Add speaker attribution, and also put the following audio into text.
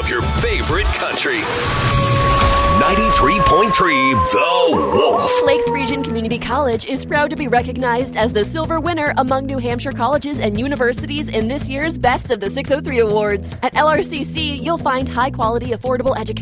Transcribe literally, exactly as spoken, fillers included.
Speaker 1: of your favorite country. ninety-three point three The Wolf.
Speaker 2: Lakes Region Community College is proud to be recognized as the silver winner among New Hampshire colleges and universities in this year's Best of the six oh three Awards. At L R C C, you'll find high-quality, affordable education